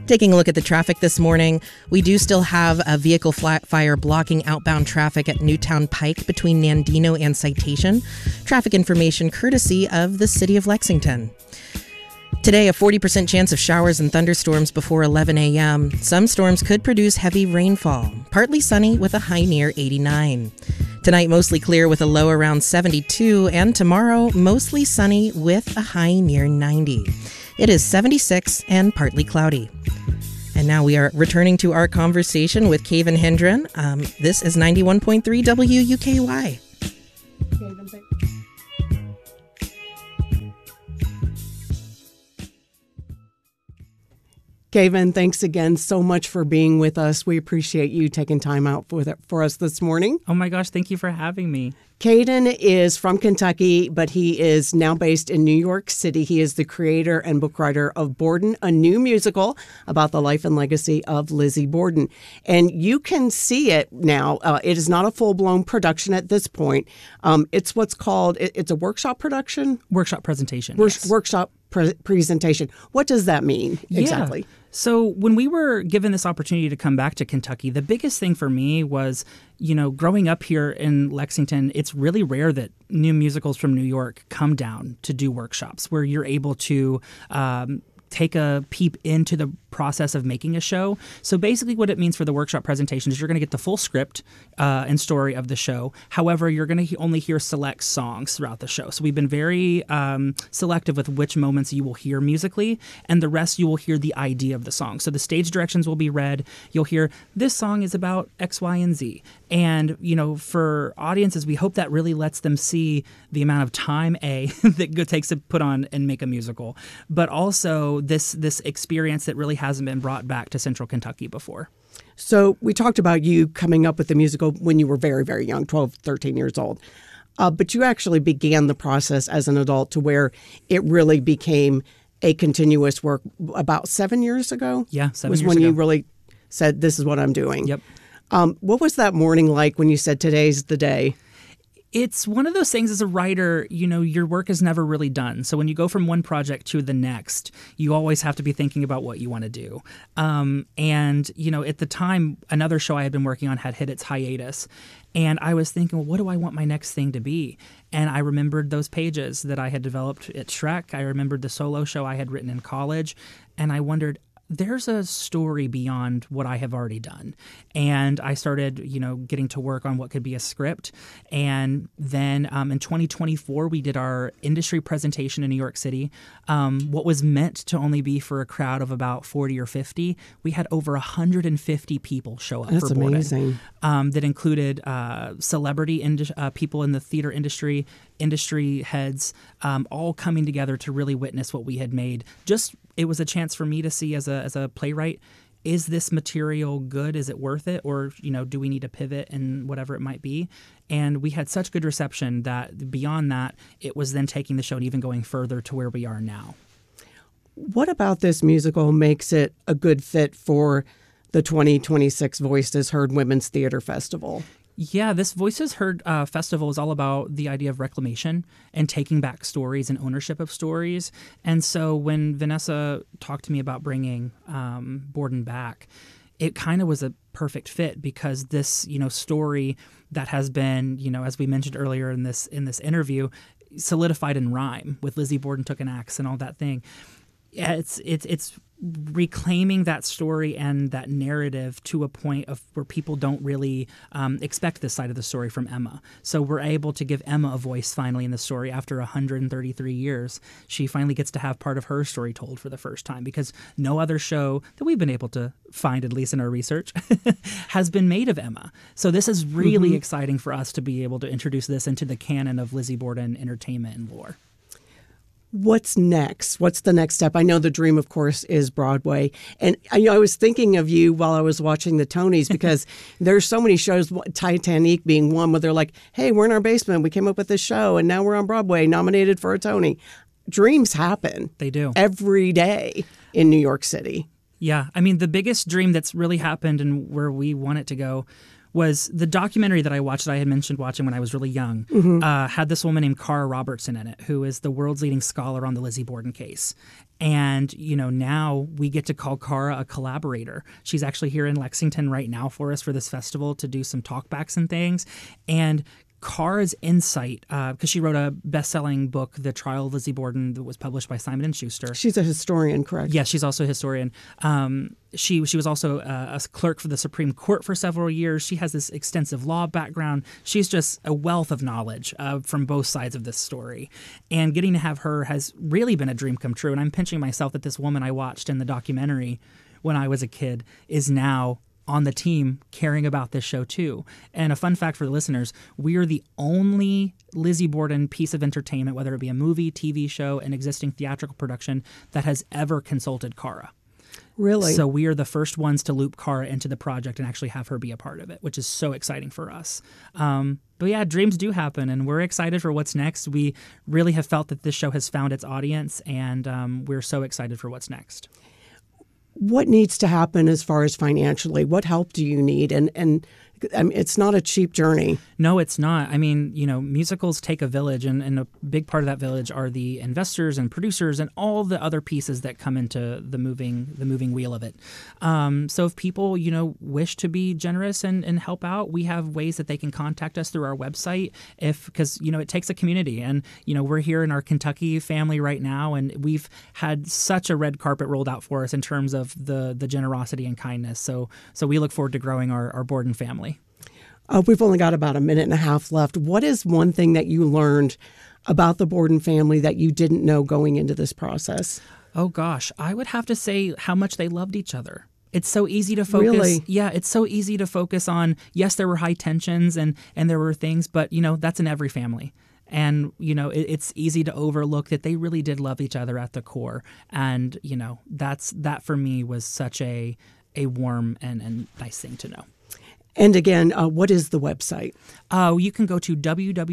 Taking a look at the traffic this morning, we do still have a vehicle fire blocking outbound traffic at Newtown Pike between Nandino and Citation. Traffic information courtesy of the City of Lexington. Today, a 40% chance of showers and thunderstorms before 11 a.m. Some storms could produce heavy rainfall. Partly sunny with a high near 89. Tonight, mostly clear with a low around 72. And tomorrow, mostly sunny with a high near 90. It is 76 and partly cloudy. And now we are returning to our conversation with Kaven Hendren. This is 91.3 WUKY. Kaven, thanks again so much for being with us. We appreciate you taking time out for us this morning. Oh my gosh, thank you for having me. Kaden is from Kentucky, but he is now based in New York City. He is the creator and book writer of Borden, a new musical about the life and legacy of Lizzie Borden. And you can see it now. It is not a full-blown production at this point. It's what's called, it's a workshop production? Workshop presentation. Yes. Workshop presentation. What does that mean exactly? Yeah. So when we were given this opportunity to come back to Kentucky, the biggest thing for me was, growing up here in Lexington, it's really rare that new musicals from New York come down to do workshops where you're able to take a peep into the process of making a show. So basically what it means for the workshop presentation is you're going to get the full script and story of the show. However, you're going to only hear select songs throughout the show. So we've been very selective with which moments you will hear musically, and the rest you will hear the idea of the song. So the stage directions will be read. You'll hear, this song is about X, Y, and Z. And, for audiences, we hope that really lets them see the amount of time, that it takes to put on and make a musical, but also this experience that really hasn't been brought back to Central Kentucky before. So we talked about you coming up with the musical when you were very, very young, 12, 13 years old. But you actually began the process as an adult to where it really became a continuous work about 7 years ago? Yeah, 7 years ago. Was when you really said, this is what I'm doing. Yep. What was that morning like when you said, today's the day? It's one of those things as a writer, your work is never really done. So when you go from one project to the next, you always have to be thinking about what you want to do. And, at the time, another show I had been working on had hit its hiatus. And I was thinking, well, what do I want my next thing to be? And I remembered those pages that I had developed at Shrek. I remembered the solo show I had written in college. And I wondered, there's a story beyond what I have already done. And I started, getting to work on what could be a script. And then in 2024, we did our industry presentation in New York City. What was meant to only be for a crowd of about 40 or 50, we had over 150 people show up for Borden. That's amazing. That included celebrity people in the theater industry heads, all coming together to really witness what we had made. It was a chance for me to see as a playwright, is this material good? Is it worth it? Or, do we need to pivot and whatever it might be? And we had such good reception that beyond that, it was then taking the show and even going further to where we are now. What about this musical makes it a good fit for the 2026 Voices Heard Women's Theater Festival? Yeah, this Voices Heard festival is all about the idea of reclamation and taking back stories and ownership of stories. And so when Vanessa talked to me about bringing Borden back, it kind of was a perfect fit because this, story that has been, as we mentioned earlier in this interview, solidified in rhyme with Lizzie Borden took an axe and all that thing. Yeah, it's reclaiming that story and that narrative to a point of where people don't really expect this side of the story from Emma. So we're able to give Emma a voice finally in the story after 133 years. She finally gets to have part of her story told for the first time because no other show that we've been able to find, at least in our research, has been made of Emma. So this is really exciting for us to be able to introduce this into the canon of Lizzie Borden entertainment and lore. What's next? What's the next step? I know the dream, of course, is Broadway. And I was thinking of you while I was watching the Tonys because there's so many shows, Titanic being one, where they're like, hey, we're in our basement. We came up with this show, and now we're on Broadway, nominated for a Tony. Dreams happen. They do. Every day in New York City. Yeah. I mean, the biggest dream that's really happened and where we want it to go was the documentary that I watched that I had mentioned watching when I was really young, had this woman named Cara Robertson in it, who is the world's leading scholar on the Lizzie Borden case. And, now we get to call Cara a collaborator. She's actually here in Lexington right now for us for this festival to do some talkbacks and things. And Cara's insight, because she wrote a best-selling book, The Trial of Lizzie Borden, that was published by Simon & Schuster. She's a historian, correct? Yes, she's also a historian. She was also a clerk for the Supreme Court for several years. She has this extensive law background. She's just a wealth of knowledge from both sides of this story. And getting to have her has really been a dream come true. And I'm pinching myself that this woman I watched in the documentary when I was a kid is now on the team caring about this show too. And a fun fact for the listeners, we are the only Lizzie Borden piece of entertainment, whether it be a movie, TV show, an existing theatrical production, that has ever consulted Cara. Really? So we are the first ones to loop Cara into the project and actually have her be a part of it, which is so exciting for us. But yeah, dreams do happen, and we're excited for what's next. We really have felt that this show has found its audience, and we're so excited for what's next. What needs to happen as far as financially? What help do you need? And I mean, it's not a cheap journey. No, it's not. I mean, musicals take a village, and a big part of that village are the investors and producers and all the other pieces that come into the moving wheel of it. So if people, wish to be generous and help out, we have ways that they can contact us through our website. Because it takes a community, and we're here in our Kentucky family right now, and we've had such a red carpet rolled out for us in terms of the generosity and kindness. So we look forward to growing our Borden family. We've only got about a minute and a half left. What is one thing that you learned about the Borden family that you didn't know going into this process? Oh, gosh. I would have to say how much they loved each other. It's so easy to focus. Really? Yeah, it's so easy to focus on, yes, there were high tensions and there were things, but, that's in every family. And, it's easy to overlook that they really did love each other at the core. And, that for me was such a warm and nice thing to know. And again, what is the website? You can go to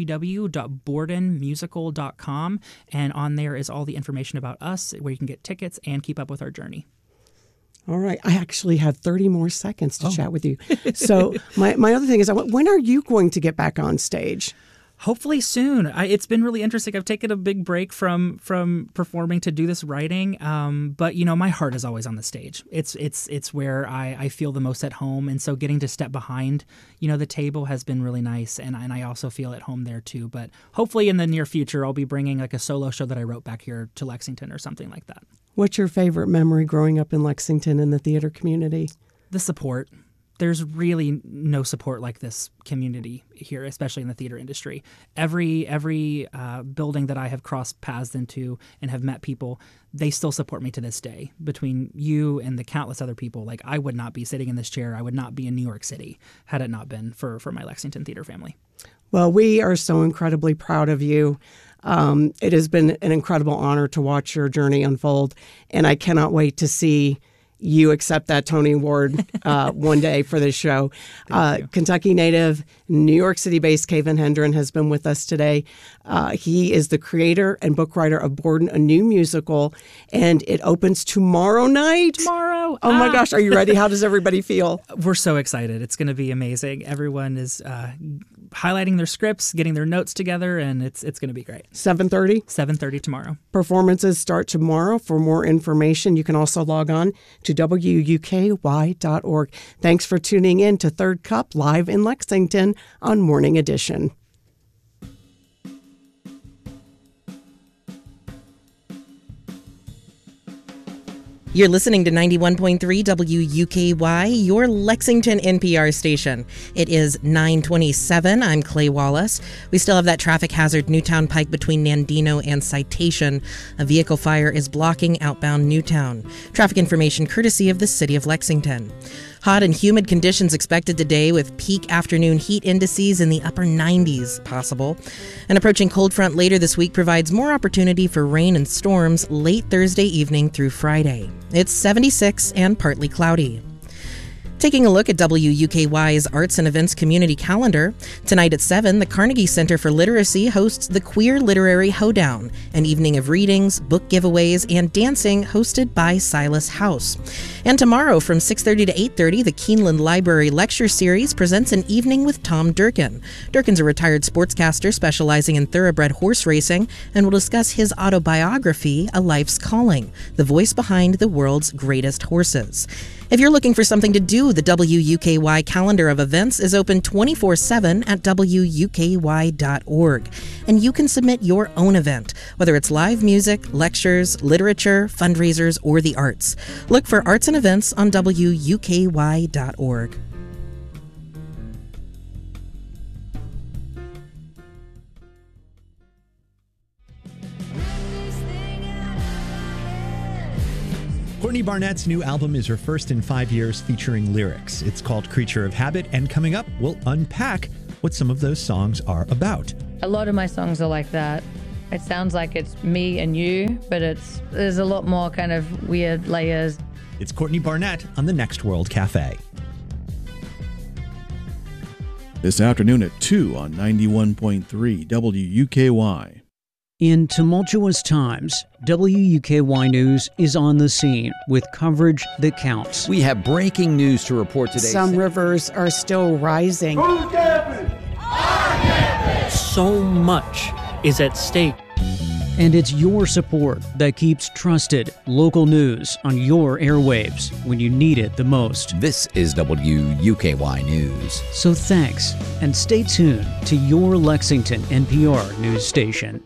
www.bordenmusical.com, and on there is all the information about us, where you can get tickets and keep up with our journey. All right. I actually have 30 more seconds to chat with you. So my other thing is, when are you going to get back on stage? Hopefully soon. It's been really interesting. I've taken a big break from performing to do this writing, but my heart is always on the stage. It's where I feel the most at home, and so getting to step behind the table has been really nice, and I also feel at home there too. But hopefully in the near future, I'll be bringing like a solo show that I wrote back here to Lexington or something like that. What's your favorite memory growing up in Lexington in the theater community? The support. There's really no support like this community here, especially in the theater industry. Every building that I have crossed paths into and have met people, they still support me to this day. Between you and the countless other people, like I would not be sitting in this chair. I would not be in New York City had it not been for my Lexington theater family. Well, we are so incredibly proud of you. It has been an incredible honor to watch your journey unfold, and I cannot wait to see you accept that Tony Award one day for this show. Kentucky native, New York City-based Kevin Hendren has been with us today. He is the creator and book writer of Borden, a new musical, and it opens tomorrow night. Tomorrow. Oh my gosh, are you ready? How does everybody feel? We're so excited. It's going to be amazing. Everyone is highlighting their scripts, getting their notes together, and it's going to be great. 7:30? 7:30 tomorrow. Performances start tomorrow. For more information, you can also log on to WUKY.org. Thanks for tuning in to Third Cup live in Lexington on Morning Edition. You're listening to 91.3 WUKY, your Lexington NPR station. It is 9:27. I'm Clay Wallace. We still have that traffic hazard, Newtown Pike between Nandino and Citation. A vehicle fire is blocking outbound Newtown. Traffic information courtesy of the City of Lexington. Hot and humid conditions expected today with peak afternoon heat indices in the upper 90s possible. An approaching cold front later this week provides more opportunity for rain and storms late Thursday evening through Friday. It's 76 and partly cloudy. Taking a look at WUKY's Arts and Events Community Calendar, tonight at 7, the Carnegie Center for Literacy hosts the Queer Literary Hoedown, an evening of readings, book giveaways, and dancing hosted by Silas House. And tomorrow from 6:30 to 8:30, the Keeneland Library Lecture Series presents an evening with Tom Durkin. Durkin's a retired sportscaster specializing in thoroughbred horse racing and will discuss his autobiography, A Life's Calling, the voice behind the world's greatest horses. If you're looking for something to do, the WUKY calendar of events is open 24/7 at WUKY.org. And you can submit your own event, whether it's live music, lectures, literature, fundraisers, or the arts. Look for arts and events on WUKY.org. Courtney Barnett's new album is her first in 5 years featuring lyrics. It's called Creature of Habit, and coming up, we'll unpack what some of those songs are about. A lot of my songs are like that. It sounds like it's me and you, but there's a lot more kind of weird layers. It's Courtney Barnett on the Next World Cafe. This afternoon at 2 on 91.3 WUKY. In tumultuous times, WUKY News is on the scene with coverage that counts. We have breaking news to report today. Some rivers are still rising. So much is at stake. And it's your support that keeps trusted local news on your airwaves when you need it the most. This is WUKY News. So thanks, and stay tuned to your Lexington NPR news station.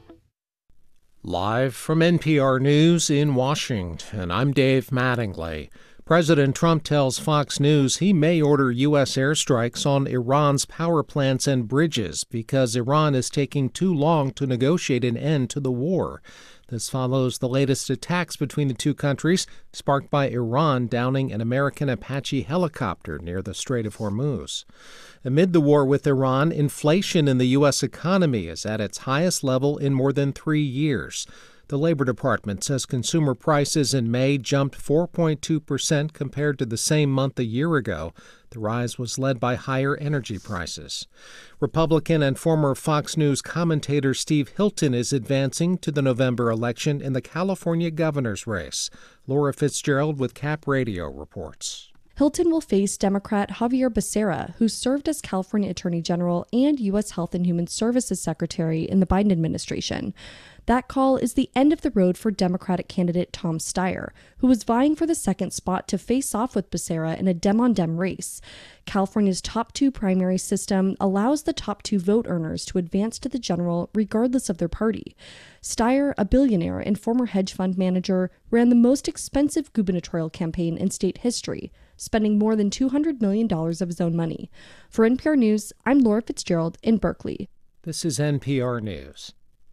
Live from NPR News in Washington, I'm Dave Mattingly. President Trump tells Fox News he may order U.S. airstrikes on Iran's power plants and bridges because Iran is taking too long to negotiate an end to the war. This follows the latest attacks between the two countries, sparked by Iran downing an American Apache helicopter near the Strait of Hormuz. Amid the war with Iran, inflation in the U.S. economy is at its highest level in more than 3 years. The Labor Department says consumer prices in May jumped 4.2% compared to the same month a year ago. The rise was led by higher energy prices. Republican and former Fox News commentator Steve Hilton is advancing to the November election in the California governor's race. Laura Fitzgerald with Cap Radio reports. Hilton will face Democrat Javier Becerra, who served as California Attorney General and U.S. Health and Human Services Secretary in the Biden administration. That call is the end of the road for Democratic candidate Tom Steyer, who was vying for the second spot to face off with Becerra in a Dem-on-Dem race. California's top two primary system allows the top two vote earners to advance to the general regardless of their party. Steyer, a billionaire and former hedge fund manager, ran the most expensive gubernatorial campaign in state history, spending more than $200 million of his own money. For NPR News, I'm Laura Fitzgerald in Berkeley. This is NPR News.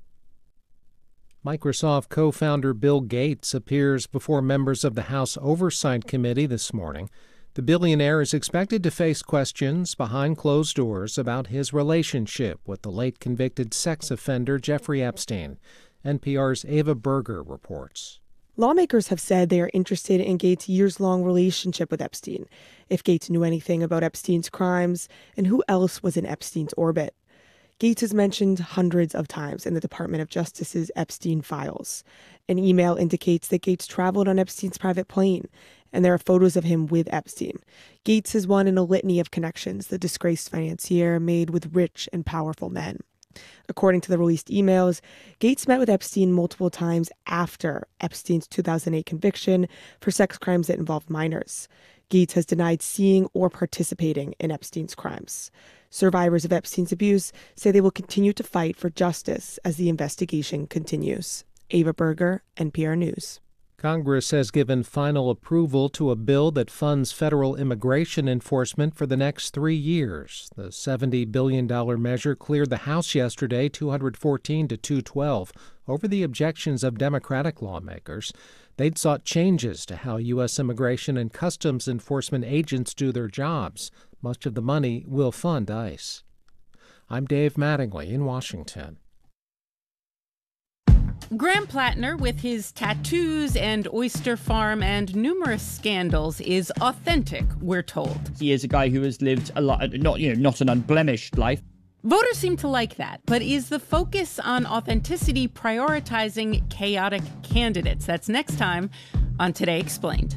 Microsoft co-founder Bill Gates appears before members of the House Oversight Committee this morning. The billionaire is expected to face questions behind closed doors about his relationship with the late convicted sex offender Jeffrey Epstein. NPR's Ava Berger reports. Lawmakers have said they are interested in Gates' years-long relationship with Epstein, if Gates knew anything about Epstein's crimes, and who else was in Epstein's orbit. Gates is mentioned hundreds of times in the Department of Justice's Epstein files. An email indicates that Gates traveled on Epstein's private plane, and there are photos of him with Epstein. Gates is one in a litany of connections the disgraced financier made with rich and powerful men. According to the released emails, Gates met with Epstein multiple times after Epstein's 2008 conviction for sex crimes that involved minors. Gates has denied seeing or participating in Epstein's crimes. Survivors of Epstein's abuse say they will continue to fight for justice as the investigation continues. Ava Berger, NPR News. Congress has given final approval to a bill that funds federal immigration enforcement for the next 3 years. The $70 billion measure cleared the House yesterday, 214 to 212, over the objections of Democratic lawmakers. They'd sought changes to how U.S. immigration and customs enforcement agents do their jobs. Much of the money will fund ICE. I'm Dave Mattingly in Washington. Graham Plattner, with his tattoos and oyster farm and numerous scandals, is authentic, we're told. He is a guy who has lived a lot, not an unblemished life. Voters seem to like that, but is the focus on authenticity prioritizing chaotic candidates? That's next time on Today Explained.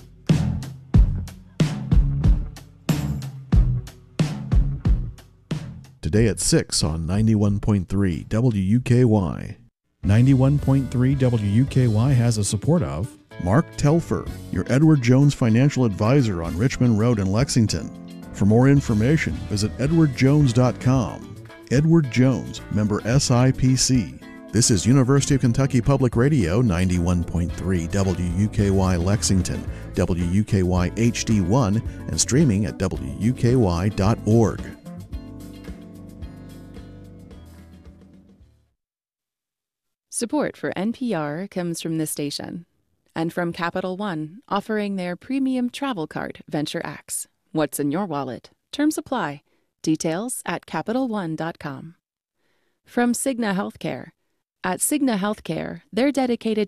Today at 6 on 91.3 WUKY. 91.3 WUKY has the support of Mark Telfer, your Edward Jones financial advisor on Richmond Road in Lexington. For more information, visit edwardjones.com. Edward Jones, member SIPC. This is University of Kentucky Public Radio, 91.3 WUKY Lexington, WUKY HD1, and streaming at WUKY.org. Support for NPR comes from this station and from Capital One, offering their premium travel card, Venture X. What's in your wallet? Terms apply. Details at CapitalOne.com. From Cigna Healthcare. At Cigna Healthcare, they're dedicated